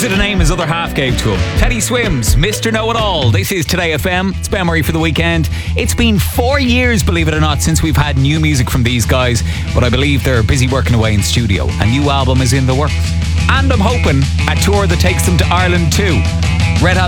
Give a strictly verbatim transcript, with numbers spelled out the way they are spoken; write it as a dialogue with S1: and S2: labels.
S1: it a name his other half gave to him. Teddy Swims, Mister Know-It-All. This is Today F M. It's Ben Murray for the weekend. It's been four years, believe it or not, since we've had new music from these guys, but I believe they're busy working away in studio. A new album is in the works. And I'm hoping a tour that takes them to Ireland too. Red Hot